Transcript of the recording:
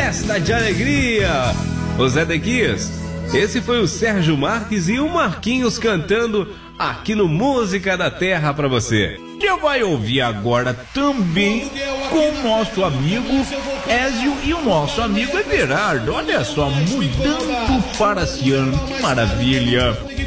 festa de alegria. Ô Zé Dequias, esse foi o Sérgio Marques e o Marquinhos cantando aqui no Música da Terra pra você. Você vai ouvir agora também com o nosso amigo Ézio e o nosso amigo Everardo. Olha só, mudando para Ciano, que maravilha.